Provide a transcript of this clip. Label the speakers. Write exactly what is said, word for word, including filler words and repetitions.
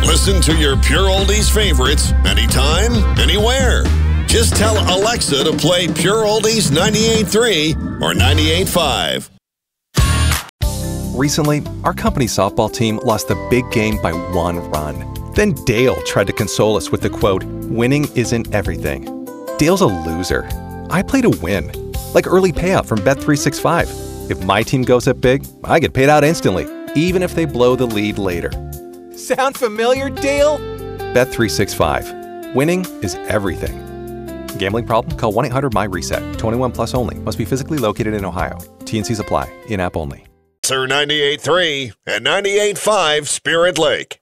Speaker 1: Listen to your Pure Oldies favorites anytime, anywhere. Just tell Alexa to play Pure Oldies ninety-eight point three or ninety-eight point five.
Speaker 2: Recently, our company's softball team lost the big game by one run. Then Dale tried to console us with the quote, "Winning isn't everything." Dale's a loser. I play to win. Like early payout from Bet three sixty-five. If my team goes up big, I get paid out instantly, even if they blow the lead later. Sound familiar, Dale? Bet three sixty-five. Winning is everything. Gambling problem? Call one eight hundred M Y reset. twenty-one plus only. Must be physically located in Ohio. T and Cs apply. In-app only.
Speaker 1: Sir ninety-eight point three and ninety-eight point five Spirit Lake.